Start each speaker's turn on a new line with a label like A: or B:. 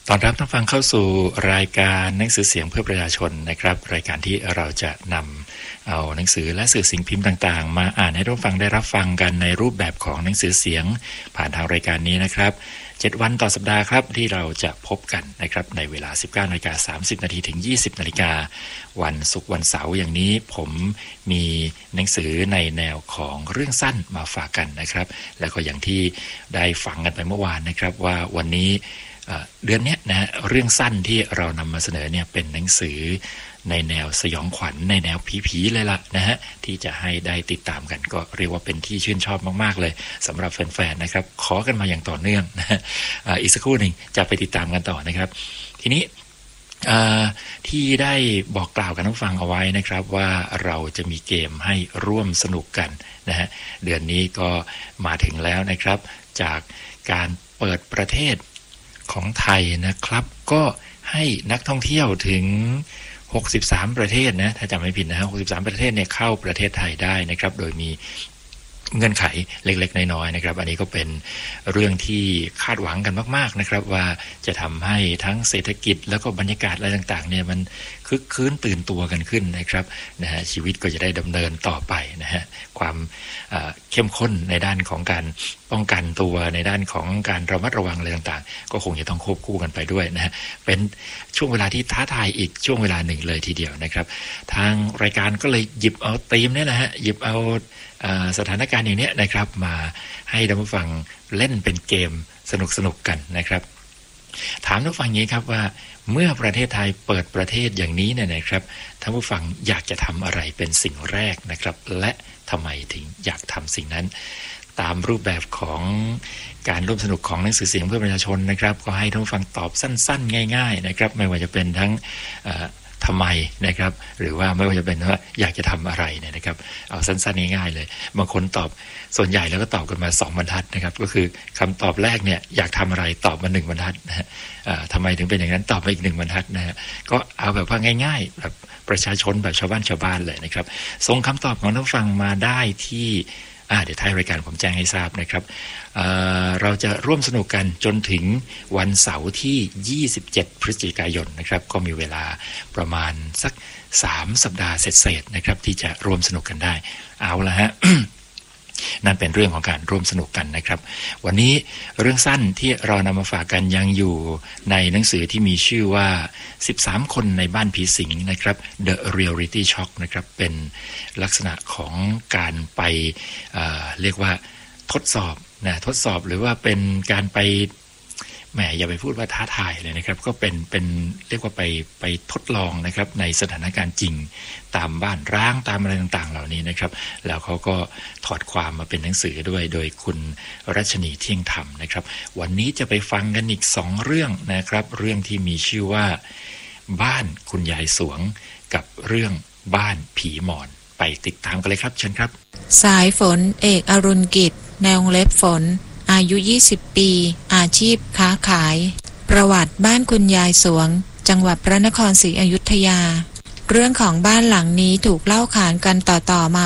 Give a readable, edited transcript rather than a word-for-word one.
A: ตอนรับท่านฟังเข้าสู่รายการหนังสือเสียงเพื่อประชาชนนะครับรายการที่เราจะนำเอาหนังสือและสื่อสิ่งพิมพ์ต่างๆมาอ่านให้ท่านฟังได้รับฟังกันในรูปแบบของหนังสือเสียงผ่านทางรายการนี้นะครับ7วันต่อสัปดาห์ครับที่เราจะพบกันนะครับในเวลา 19:30 นถึง 20 นวันศุกร์วันเสาร์อย่างนี้ผมมีหนังสือในแนวของเรื่องสั้นมาฝากกันนะครับแล้วก็อย่างที่ได้ฟังกันไปเมื่อวานนะครับว่าวันนี้เดือนนี้นะเรื่องสั้นที่เรานำมาเสนอเนี่ยเป็นหนังสือในแนวสยองขวัญในแนวผีๆเลยล่ะนะฮะที่จะให้ได้ติดตามกันก็เรียกว่าเป็นที่ชื่นชอบมากๆเลยสำหรับแฟนๆนะครับขอกันมาอย่างต่อเนื่องนะอีกสักครู่หนึ่งจะไปติดตามกันต่อนะครับทีนี้ที่ได้บอกกล่าวกันท่านฟังเอาไว้นะครับว่าเราจะมีเกมให้ร่วมสนุกกันนะฮะเดือนนี้ก็มาถึงแล้วนะครับจากการเปิดประเทศของไทยนะครับก็ให้นักท่องเที่ยวถึง63ประเทศนะถ้าจำไม่ผิดนะฮะ63ประเทศเนี่ยเข้าประเทศไทยได้นะครับโดยมีเงื่อนไขเล็กๆน้อยๆนะครับอันนี้ก็เป็นเรื่องที่คาดหวังกันมากๆนะครับว่าจะทำให้ทั้งเศรษฐกิจแล้วก็บรรยากาศอะไรต่างๆเนี่ยมันคึกคืนตื่นตัวกันขึ้นนะครับนะฮะชีวิตก็จะได้ดำเนินต่อไปนะฮะความเข้มข้นในด้านของการป้องกันตัวในด้านของการระมัดระวังอะไรต่างๆก็คงจะต้องควบคู่กันไปด้วยนะฮะเป็นช่วงเวลาที่ท้าทายอีกช่วงเวลาหนึ่งเลยทีเดียวนะครับทางรายการก็เลยหยิบเอาธีมเนี่ยนะฮะหยิบเอาสถานการณ์อย่างนี้นะครับมาให้ท่านผู้ฟังเล่นเป็นเกมสนุกๆกันนะครับถามท่านผู้ฟังอย่างนี้ครับว่าเมื่อประเทศไทยเปิดประเทศอย่างนี้เนี่ยนะครับท่านผู้ฟังอยากจะทำอะไรเป็นสิ่งแรกนะครับและทำไมถึงอยากทำสิ่งนั้นตามรูปแบบของการร่วมสนุกของหนังสือเสียงเพื่อประชาชนนะครับก็ให้ท่านผู้ฟังตอบสั้นๆง่ายๆนะครับไม่ว่าจะเป็นทั้งทำไมนะครับหรือว่าไม่ว่าจะเป็นว่าอยากจะทำอะไรเนี่ยนะครับเอาสั้นๆง่ายๆเลยบางคนตอบส่วนใหญ่แล้วก็ตอบกันมา2บรรทัดนะครับก็คือคำตอบแรกเนี่ยอยากทำอะไรตอบมา1บรรทัดนะฮะทำไมถึงเป็นอย่างนั้นตอบมาอีก1บรรทัดนะฮะก็เอาแบบว่าง่ายๆแบบประชาชนแบบชาวบ้านเลยนะครับส่งคำตอบของท่านฟังมาได้ที่เดี๋ยวท้ายรายการผมแจ้งให้ทราบนะครับเราจะร่วมสนุกกันจนถึงวันเสาร์ที่27พฤศจิกายนนะครับก็มีเวลาประมาณสัก3สัปดาห์เศษๆนะครับที่จะร่วมสนุกกันได้เอาละฮะ นั่นเป็นเรื่องของการร่วมสนุกกันนะครับวันนี้เรื่องสั้นที่เรานำมาฝากกันยังอยู่ในหนังสือที่มีชื่อว่า13คนในบ้านผีสิงนะครับ The Reality Shock นะครับเป็นลักษณะของการไปเรียกว่าทดสอบหรือว่าเป็นการไปแหมอย่าไปพูดว่าท้าทายเลยนะครับก็เป็นเรียกว่าไปทดลองนะครับในสถานการณ์จริงตามบ้านร้างตามอะไรต่างๆเหล่านี้นะครับแล้วเขาก็ถอดความมาเป็นหนังสือด้วยโดยคุณรัชนีเที่ยงธรรมนะครับวันนี้จะไปฟังกันอีก2เรื่องนะครับเรื่องที่มีชื่อว่าบ้านคุณยายสวงกับเรื่องบ้านผีหมอนไปติดตามกันเลยครับเชิญครับ
B: สายฝนเอกอรุณกิจแนวเล็บฝนอายุ20ปีอาชีพค้าขายประวัติบ้านคุณยายสวงจังหวัดพระนครศรีอยุธยาเรื่องของบ้านหลังนี้ถูกเล่าขานกันต่อมา